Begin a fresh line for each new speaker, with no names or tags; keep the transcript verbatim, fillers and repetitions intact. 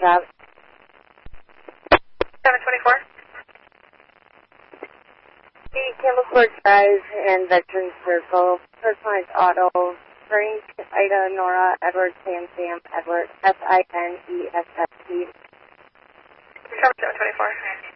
job.
seven twenty-four.
The Campbellsport Drive and Veterans Circle, personalized auto, Frank, Ida, Nora, Edward, Sam, Sam, Edward, S I N E S S T.
seven twenty-four.